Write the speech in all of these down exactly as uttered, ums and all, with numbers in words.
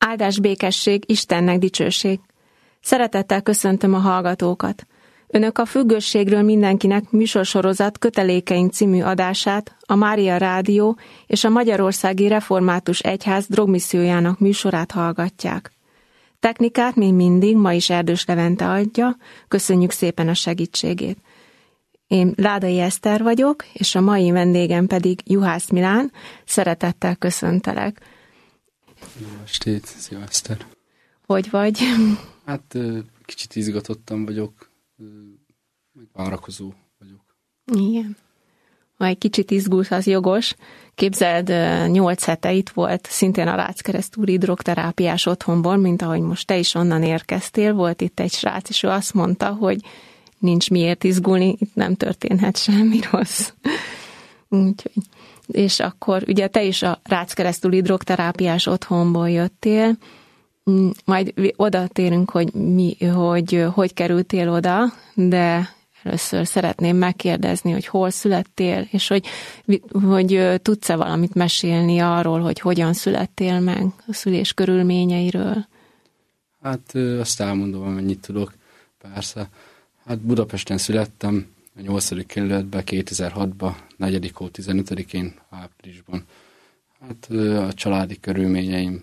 Áldás, békesség, Istennek dicsőség. Szeretettel köszöntöm a hallgatókat. Önök a Függőségről mindenkinek műsorsorozat Kötelékeink című adását, a Mária Rádió és a Magyarországi Református Egyház drogmissziójának műsorát hallgatják. Technikát még mindig ma is Erdős Levente adja, köszönjük szépen a segítségét. Én Ládai Eszter vagyok, és a mai vendégem pedig Juhász Milán. Szeretettel köszöntelek. Jó estét, szia Eszter. Hogy vagy? Hát kicsit izgatottan vagyok, meg várakozó vagyok. Igen. Ha egy kicsit izgulsz, az jogos. Képzeld, nyolc hete itt volt szintén a Ráckeresztúri drogterápiás otthonból, mint ahogy most te is onnan érkeztél. Volt itt egy srác, és ő azt mondta, hogy nincs miért izgulni, itt nem történhet semmi rossz. Úgyhogy. És akkor ugye te is a Ráckeresztúri drogterápiás otthonból jöttél, majd oda térünk, hogy mi, hogy, hogy kerültél oda, de először szeretném megkérdezni, hogy hol születtél, és hogy, hogy tudsz-e valamit mesélni arról, hogy hogyan születtél meg, a szülés körülményeiről? Hát azt elmondom, amennyit tudok, persze. Hát Budapesten születtem, a nyolcadik kerületben, kétezer-hatban, negyedik hó tizenötödikén, áprilisban. Hát a családi körülményeim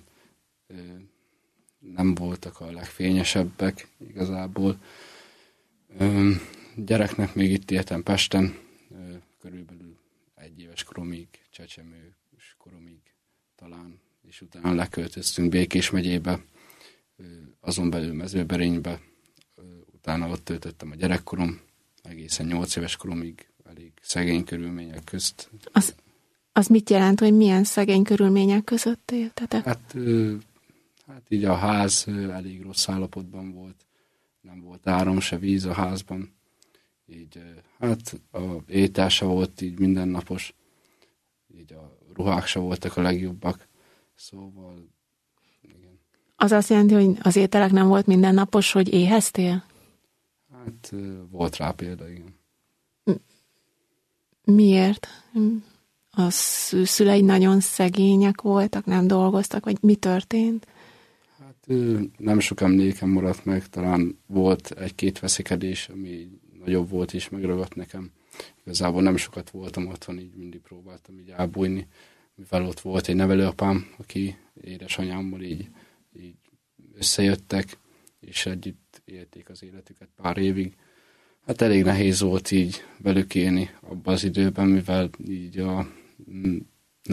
nem voltak a legfényesebbek igazából. Gyereknek még itt éltem Pesten, körülbelül egy éves koromig, csecsemős koromig talán, és utána leköltöztünk Békés megyébe, azon belül Mezőberénybe, utána ott töltöttem a gyerekkorom, egészen nyolc éves koromig, elég szegény körülmények közt. Az, az mit jelent, hogy milyen szegény körülmények között éltetek? Hát, hát így a ház elég rossz állapotban volt, nem volt áram se víz a házban, így hát a étel se volt így mindennapos, így a ruhák se voltak a legjobbak, szóval igen. Az azt jelenti, hogy az ételek nem volt mindennapos, hogy éheztél? Hát volt rá példa, igen. Miért? A szüleid nagyon szegények voltak, nem dolgoztak, vagy mi történt? Hát nem sok emlékem maradt meg, talán volt egy-két veszekedés, ami nagyobb volt és megragadt nekem. Igazából nem sokat voltam otthon, így mindig próbáltam így elbújni, mivel ott volt egy nevelőapám, aki édesanyámmal így, így összejöttek, és együtt élték az életüket pár évig. Hát elég nehéz volt így velük élni abban az időben, mivel így a